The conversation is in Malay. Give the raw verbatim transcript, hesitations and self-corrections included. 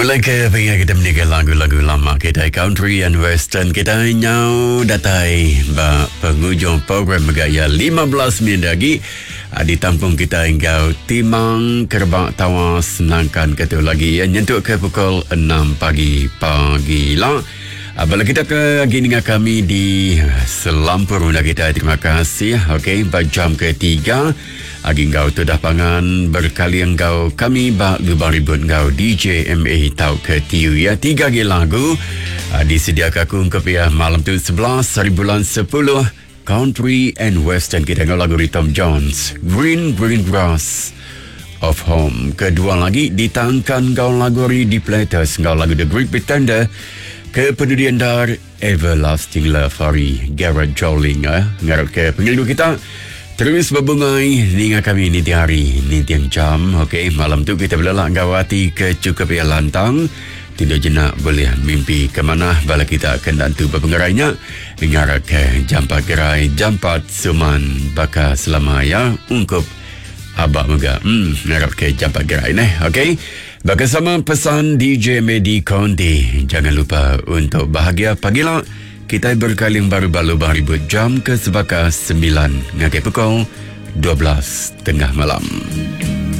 Mulai ke pengen kita mendengar lagu-lagu lama kita country and western kita nyau datai ba penghujung program bergaya lima belas minit lagi di tampung kita hingga timang kerbak tawas senangkan kata lagi yang nyentuk ke pukul enam pagi pagi lah. Bila kita ke gini dengan kami di Selampur Muda kita, terima kasih. Okey, pada jam ketiga agi engkau tu dah pangan berkali engkau kami bak lubang ribut engkau D J M A tau ke tiu ya. Tiga lagi lagu uh, disediakan aku engkau ya malam tu sebelas hari bulan sepuluh country and western kita engkau lagu Tom Jones Green Green Grass of Home. Kedua lagi ditangkan engkau lagu di Platters engkau lagu The Great Pretender Kepedulian Dar Everlasting Love hari Garrett Joling eh? Ngarap ke pengildu kita terus berbungai dengan kami ni di hari ni tiang jam. Okey, malam tu kita belak gawati ke cukup ya lantang tidak jenak boleh mimpi ke mana bala kita akan dantu berpengerainya ngarap ke jampat gerai jampat suman baka selama ya ungkup abak muga hmm ngarap ke jampat gerai ni. Okey, bersama pesan D J Medi Conti. Jangan lupa untuk bahagia pagilah. Kita berkaling baru-baru ribut jam ke sebakas sembilan. Ngakai pukul dua belas tengah malam.